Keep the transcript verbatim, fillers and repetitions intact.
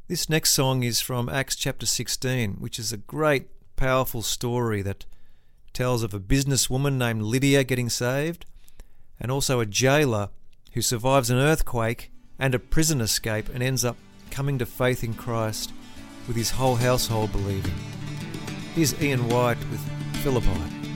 This next song is from Acts chapter sixteen, which is a great, powerful story that tells of a businesswoman named Lydia getting saved, and also a jailer who survives an earthquake and a prison escape and ends up coming to faith in Christ with his whole household believing. Here's Ian White with Philippi.